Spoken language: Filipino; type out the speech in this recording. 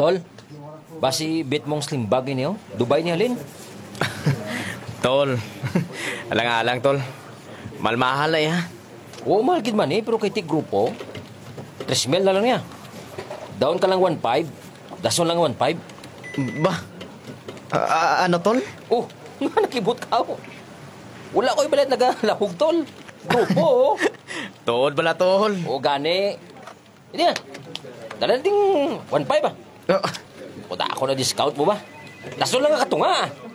Tol, basi bit mong slim bag niyo? Dubai ni halin? Tol, alang-alang, tol. Malmahal ay, ha? Oo, mahal gid man pero kay ti grupo, 3,000 na lang niya. Down ka lang 1,500, dason lang 1,500. Ba? Ano, tol? Oh, nga nakibot ka mo. Wala ko ibalit nagalahog, tol. Grupo, oh. Tol bala, tol. O gani. Hindi na. Dala ding 1,500 ah. Oh, Puta ako na discount mo ba? Dason lang nga katunga.